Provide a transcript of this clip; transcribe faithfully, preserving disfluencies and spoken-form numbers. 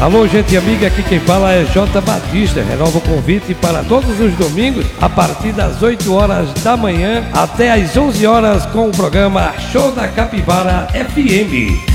Alô, gente amiga, aqui quem fala é J. Batista. Renova o convite para todos os domingos, a partir das oito horas da manhã até as onze horas, com o programa Show da Capivara F M.